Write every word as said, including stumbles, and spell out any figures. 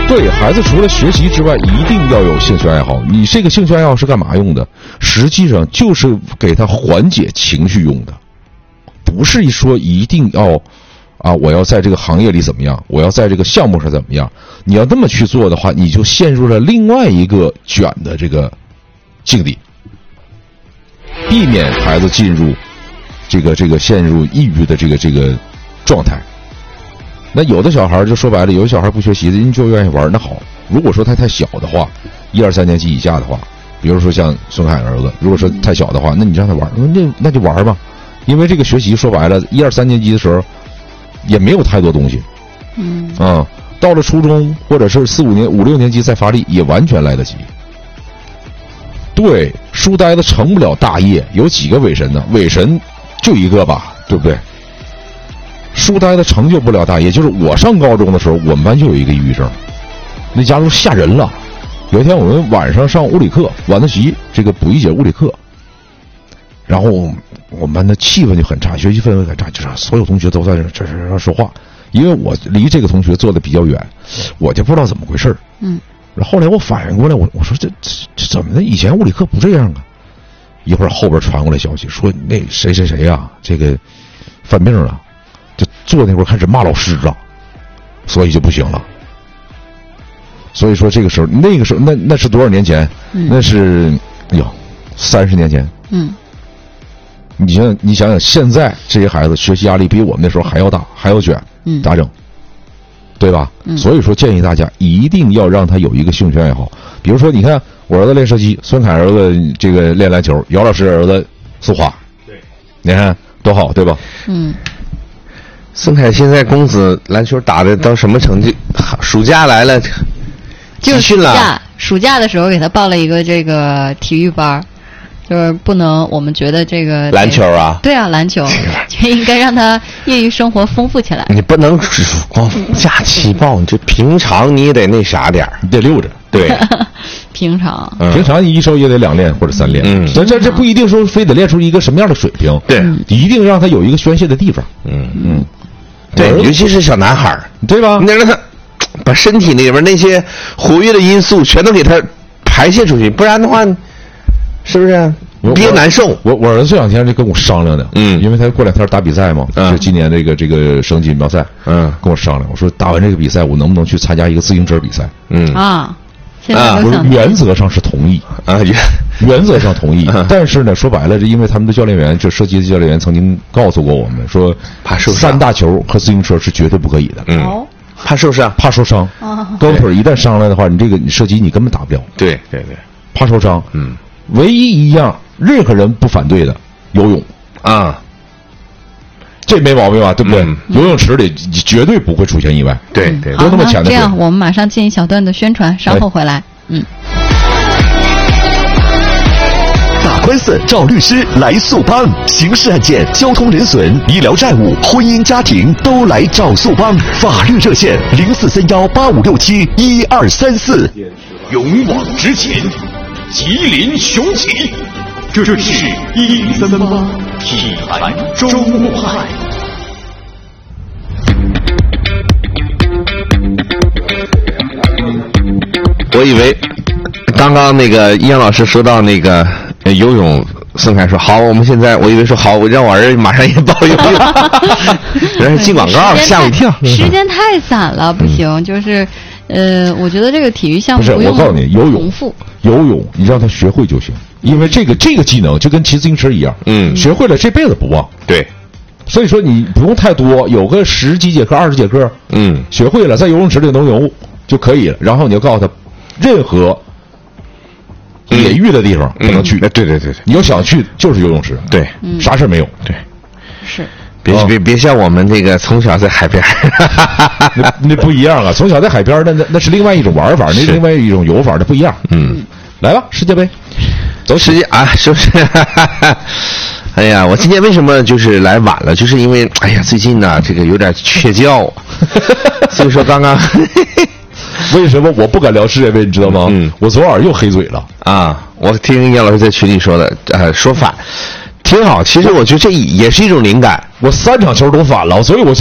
对，孩子除了学习之外，一定要有兴趣爱好。你这个兴趣爱好是干嘛用的？实际上就是给他缓解情绪用的，不是说一定要啊，我要在这个行业里怎么样，我要在这个项目上怎么样。你要那么去做的话，你就陷入了另外一个卷的这个境地，避免孩子进入这个这个陷入抑郁的这个这个状态。那有的小孩就说白了，有的小孩不学习的，人就愿意玩。那好，如果说他太小的话，一二三年级以下的话，比如说像孙凯儿子，如果说太小的话，那你让他玩，那那就玩吧。因为这个学习说白了，一二三年级的时候也没有太多东西，嗯啊，到了初中或者是四五年、五六年级再发力，也完全来得及。对，书呆子成不了大业，有几个伪神呢？伪神就一个吧，对不对？书呆子成就不了大业，就是我上高中的时候，我们班就有一个抑郁症，那家伙吓人了。有一天我们晚上上物理课，晚自习这个补一节物理课，然后我们班的气氛就很差，学习氛围很差，就是所有同学都在这这说话。因为我离这个同学坐的比较远，我就不知道怎么回事。嗯，然后后来我反应过来，我我说这这这怎么的？以前物理课不这样啊？一会儿后边传过来消息说那谁谁谁呀、啊，这个犯病了。就坐那会儿开始骂老师了，所以就不行了。所以说这个时候，那个时候，那那是多少年前？嗯、那是哟，三十年前。嗯，你想，你想想，现在这些孩子学习压力比我们那时候还要大，还要卷，嗯，咋整？对吧？嗯、所以说，建议大家一定要让他有一个兴趣爱好。比如说，你看我儿子练射击，孙凯儿子这个练篮球，姚老师儿子绣花，对，你看多好，对吧？嗯。 孙凯现在公子篮球打的到什么程度？暑假来了， 就是暑假，暑假的时候给他报了一个这个体育班，就是不能，我们觉得这个篮球啊， 对啊，篮球就应该让他业余生活丰富起来。 你不能光假期报，你这平常你也得那啥点你得溜着。 对， 平常、 嗯、平常你一周也得两练或者三练。嗯，这这这不一定说非得练出一个什么样的水平。 对， 一定让他有一个宣泄的地方。嗯嗯。 对，尤其是小男孩， 对吧？ 你得让他把身体里边那些活跃的因素全都给他排泄出去，不然的话，是不是憋难受？ 我我儿子这两天就跟我商量的，嗯，因为他过两天打比赛嘛，嗯，就今年这个这个省锦标赛，嗯，跟我商量，我说打完这个比赛，我能不能去参加一个自行车比赛？ 嗯啊。 啊，原则上是同意啊，原原则上同意，但是呢，说白了，因为他们的教练员，就射击的教练员曾经告诉过我们说， 怕受伤， 三大球和自行车是绝对不可以的。 嗯，怕受伤， 怕受伤。胳膊腿一旦伤了的话，你这个你射击你根本打不了。 对对对， 怕受伤。嗯，唯一一样任何人不反对的，游泳啊。这没毛病吧？对不对？嗯、游泳池里绝对不会出现意外。 对对， 都那么浅的水。 这样，我们马上进一小段的宣传，稍后回来。哎、嗯。 打官司找律师来速帮，刑事案件、交通人损、医疗债务、婚姻家庭都来找速帮。法律热线零四三幺八五六七一二三四。 勇往直前，吉林雄起。这是一零三八体坛周末派。 我以为刚刚那个易阳老师说到那个游泳，孙凯说好，我们现在我以为说好，我让我儿子马上也报游泳，人家进广告吓我一跳， 时间太散了，不行，嗯、就是呃，我觉得这个体育项目不是， 不用我告诉你，游泳游泳你让他学会就行。因为这个这个技能就跟骑自行车一样，嗯，学会了这辈子不忘。 对， 所以说你不用太多，有个十几节课、二十节课，嗯，学会了在游泳池里能游就可以了。然后你就告诉他，任何野浴的地方不能去。 嗯嗯、对对对对， 你要想去就是游泳池， 对， 嗯、 啥事没有。 对， 是。 别别别像我们这个从小在海边， 那那不一样啊！从小在海边，那那那是另外一种玩法，那另外一种游法，那不一样。嗯，来吧，世界杯。 走时间啊，是不是？哎呀，我今天为什么就是来晚了？就是因为哎呀，最近呢，这个有点缺觉，所以说刚刚为什么我不敢聊世界杯？你知道吗？嗯，我昨晚又黑嘴了啊！我听杨老师在群里说的，呃，说反挺好。其实我觉得这也是一种灵感。 我三场球都反了，所以我。